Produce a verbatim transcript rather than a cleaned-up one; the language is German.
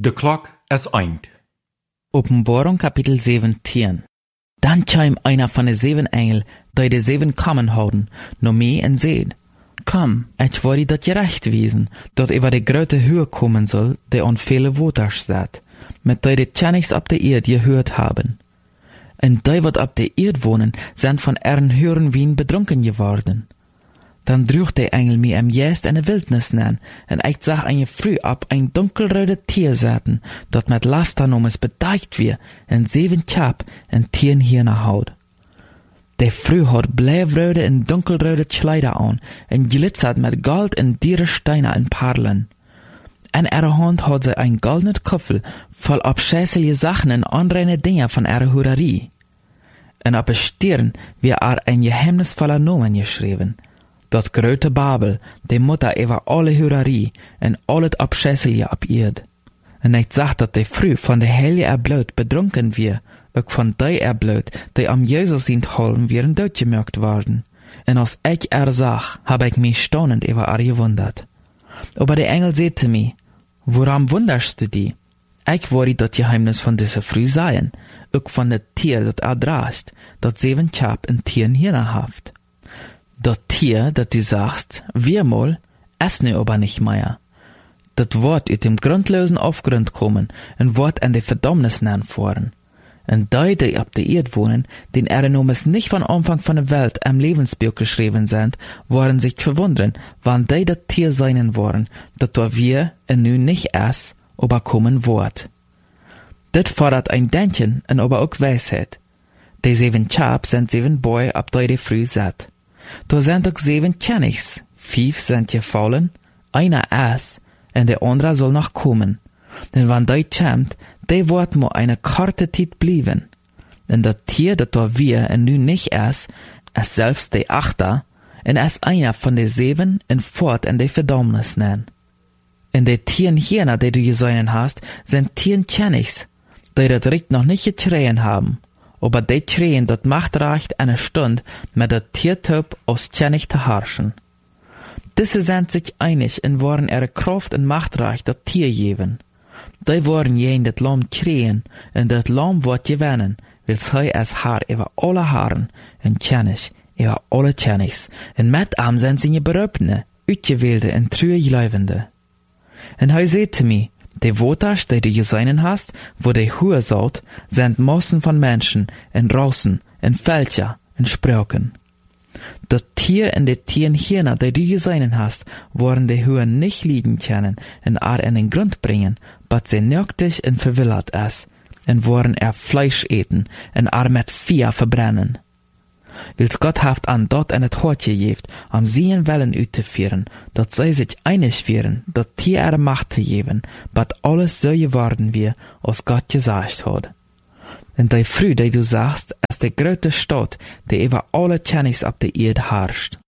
De klok is eind. Openbaring kapitel zeventien. Dan kwam einer van de zeven engel, die de zeven kammen houden, naar mij en zei: Kom, ik wil dat je recht wezen, dat over de grote huur komen zal, die aan vele waters staat, met die de tjenigs op de eerd gehoord hebben. En die wat op de eerd wonen, zijn van eren huren wien bedronken geworden. Dan droeg de engel mij am juist in de wildnis na, en ik zag een vrouw op een donkelrode tier zaten, dat met lasternomes bedekt weer, en zeven chap en tien hierna houd. De vrouw had blijfrode en donkelrode kleider aan, en glitzert met goud en diere steinen en parelen. In ihre hand had ze een goldenen kuffel, vol abscheußliche Sachen en onreine dingen van ihre hoererie. En op een stirn weer er een geheimnisvoller Nomen geschreven, dat grote Babel, de Mutter over alle hoererie en al het abscheußliche op eerd. En ik zag dat de vrouw van de heilige erbloed bedronken weer, ook van die erbloed, die am Jezus in holen weer doodgemerkt worden. En als ik er zag, heb ik mij staunend over er gewundert. Aber de engel zei te mij: Waarom wunderst du die? Ik wil dat geheimnis van deze vrouw zijn, ook van het tier dat er draagt, dat zeven chap en tien hierna heeft. Dat tier dat u zagst, weermal, is nu aber nicht mehr. Dat wordt uit dem grundlosen afgrond komen en wordt in de verdammnis voeren. En die, die op de eerd wonen, den ihre Nomes nicht von Anfang von der Welt am Lebensbuch geschrieben sind, waren sich verwundern, wann die dat Tier seinen waren, dat door wir en nu nicht es, aber kommen wird. Dit fordert ein Denken en aber auch Weisheit. Die zeven Chap sind zeven Boy, op die die früh zat. Da sind auch zeven Tjenigs, fünf sind gefallen, einer es, en der andere soll noch kommen. Denn wann die kommt, die wird mo eine korte Zeit blieben. En dat Tier, dat da wir en nu nicht es, es selbst de achter, en es einer von de zeven en fort in de verdammnis nen. En de tien hierna, die du gesehen hast, sind tien Tjenigs, die dat Recht noch nicht geschrien haben. Aber die schreien dat Machtrecht eine Stunde mit der Tiertyp aus Tjenig zu herrschen. Diese sind sich einig en waren ihre Kraft en Machtrecht dat Tier geben. Die waren jen dat Lamm kreien, en dat Lamm wordt gewinnen, wil zij als haar over alle haren, en Tjenig over alle Tjenigs, en met hem zijn ze je beroepene, uitgewählte en true geloofende. En hij zei te mij: De waters die du gesehen hast, wo de Hure saut, sind Massen von Menschen, en Rossen, en Völker, en Sprachen. Dat Tier en de tien hierna, die du gesehen hast, worden de Hure nicht liegen können, en er in den Grund bringen, but sie nöchtig en verwillert es, en worden er Fleisch eten, en er met Vier verbrennen. Wils Gott haft an dort en het Hort gegeven, am sien Wellen uitzuführen, dat zij sich einig wären, dat Tier ihre Macht te geben, but alles so geworden wie, als Gott gesagt hat. En die Früh, die du sagst, ist die grote Stadt, die über alle Tjenigs op de Erde herrscht.